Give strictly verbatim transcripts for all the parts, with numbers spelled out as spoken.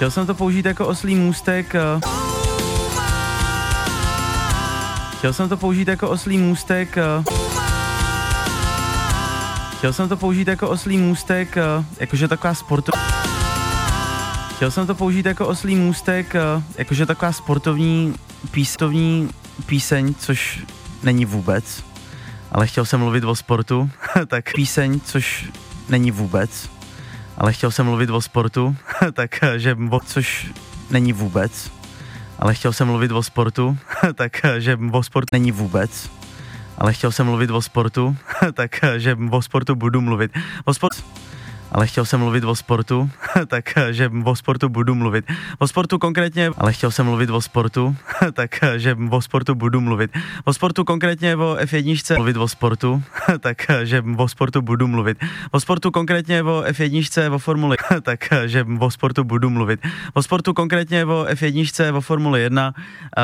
Chtěl jsem to použít jako oslí můstek. Chtěl jsem to použít jako oslí můstek. Chtěl jsem to použít jako oslí můstek, jakože taková sportovní. Chtěl jsem to použít jako oslí můstek, jakože taková sportovní pístovní píseň, což není vůbec. Ale chtěl jsem mluvit o sportu, tak píseň, což není vůbec. Ale chtěl jsem mluvit o sportu, takže o, což není vůbec. Ale chtěl jsem mluvit o sportu, takže o sport není vůbec. Ale chtěl jsem mluvit o sportu, takže o sportu budu mluvit. O sport... Ale chtěl jsem mluvit o sportu, takže o sportu budu mluvit. O sportu konkrétně, ale chtěl jsem mluvit o sportu, takže o sportu budu mluvit. O sportu konkrétně o F jedna, mluvit o sportu, takže o sportu budu mluvit. O sportu konkrétně o F jedna, o formuli, takže o sportu budu mluvit. O sportu konkrétně o F jedna, o formuli jedna,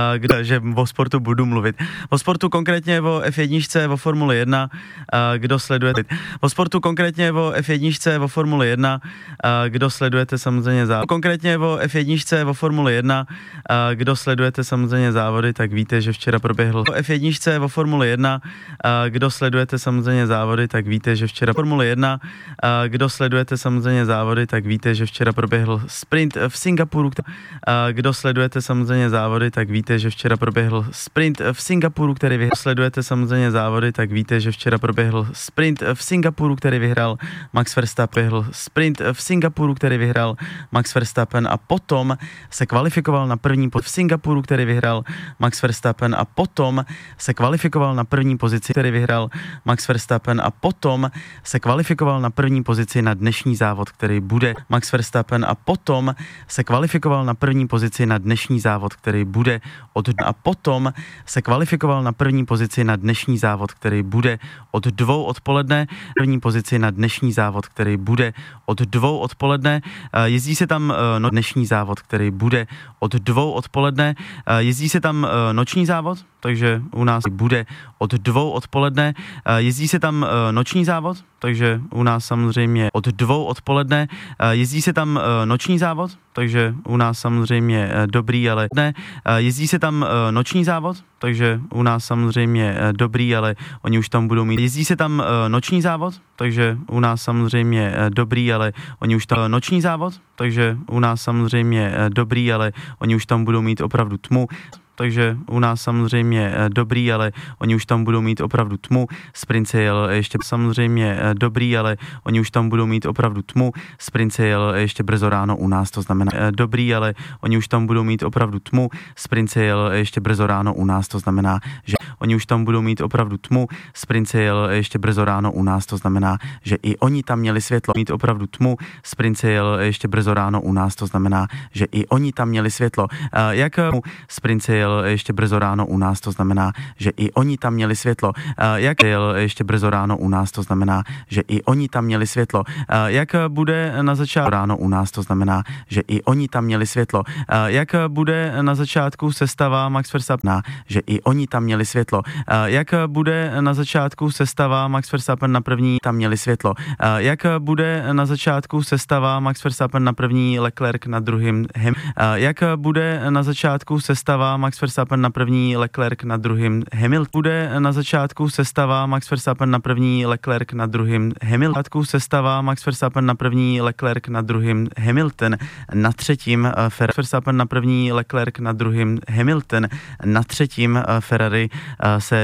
že o sportu budu mluvit. O sportu konkrétně o F jedna, o formuli jedna, kdo sleduje. O sportu konkrétně o F jedna, o Formule jedna, kdo sledujete samozřejmě závody. Konkrétně o F jedna, o Formule jedna, kdo sledujete samozřejmě závody, tak víte, že včera proběhl o F jedna, o Formule jedna, kdo sledujete samozřejmě závody, tak víte, že včera Formule jedna, kdo sledujete samozřejmě závody, tak víte, že včera proběhl sprint v Singapuru. Kdo sledujete samozřejmě závody, tak víte, že včera proběhl sprint v Singapuru, který vyhrál. Sledujete samozřejmě závody, tak víte, že včera proběhl sprint v Singapuru, který vyhrál Max Verstappen. Sprint v Singapuru, který vyhrál Max Verstappen a potom se kvalifikoval na první pozici v Singapuru, který vyhrál Max Verstappen a potom se kvalifikoval na první pozici, který vyhrál Max Verstappen a potom se kvalifikoval na první pozici na dnešní závod, který bude Max Verstappen a potom se kvalifikoval na první pozici na dnešní závod, který bude od a potom se kvalifikoval na první pozici na dnešní závod, který bude od dvou odpoledne, první pozici na dnešní závod, který bude od dvou odpoledne, jezdí se tam no, dnešní závod, který bude od dvou odpoledne, jezdí se tam noční závod, takže u nás bude od dvou odpoledne, jezdí se tam noční závod, takže u nás samozřejmě od dvou odpoledne, jezdí se tam noční závod, takže u nás samozřejmě dobrý, ale ne, jezdí se tam noční závod, takže u nás samozřejmě dobrý, ale oni už tam budou mít, jezdí se tam noční závod, takže u nás samozřejmě dobrý, ale oni už tam noční závod, takže u nás samozřejmě dobrý, ale oni už tam budou mít opravdu tmu. Takže u nás samozřejmě dobrý, ale oni už tam budou mít opravdu tmu. Sprint se jel ještě samozřejmě dobrý, ale oni už tam budou mít opravdu tmu. Sprint se jel ještě brzo ráno u nás, to znamená dobrý, ale oni už tam budou mít opravdu tmu. Sprint se jel ještě brzo ráno u nás, to znamená, že oni už tam budou mít opravdu tmu. Sprint se jel ještě brzo ráno u nás, to znamená, že i oni tam měli světlo, mít opravdu tmu. Sprint se jel ještě brzo ráno u nás, to znamená, že i oni tam měli světlo. Jak sprint se jel ještě brzo ráno u nás, to znamená, že i oni tam měli světlo. Jak jel ještě brzo ráno u nás, to znamená, že i oni tam měli světlo. Jak bude na začátku ráno u nás, to znamená, že i oni tam měli světlo. Jak bude na začátku sestava Max Verstappen, že i oni tam měli světlo. Jak bude na začátku sestava Max Verstappen na první, tam měli světlo. Jak bude na začátku sestava Max Verstappen na první, Leclerc na druhým, Hem. Jak bude na začátku sestava Max Verstappen na první, Leclerc na druhým, Hamilton. Bude na začátku sestava Max Verstappen na první, Leclerc na druhým, Hamilton. Sestava Max Verstappen na první, Leclerc na druhým, Hamilton. Na třetím Ferrari Verstappen na první, Leclerc na druhým, Hamilton. Na třetím Ferrari se,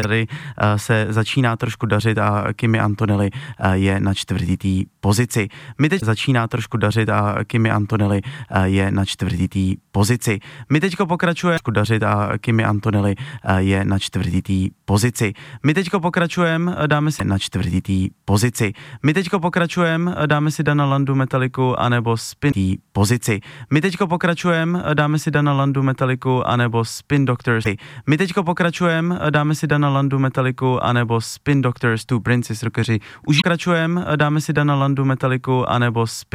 se začíná trošku dařit a Kimi Antonelli je na čtvrtý pozici. My teď začíná trošku dařit a Kimi Antonelli je na čtvrtý pozici. My teďko pokračujeme dařit a Kimi Antonelli je na čtvrtý pozici. My teďko pokračujeme, dáme si na čtvrtý pozici. My teďko pokračujeme, dáme si Dana Landu Metalliku anebo Spin pozici. My teďko pokračujeme, dáme si Dana Landu Metalliku anebo Spin Doctors. My teďko pokračujeme, dáme si Dana Landu Metalliku anebo Spin Doctors, tu Princess Rockeři. Už pokračujeme, dáme si Dana Landu Metalliku anebo Spin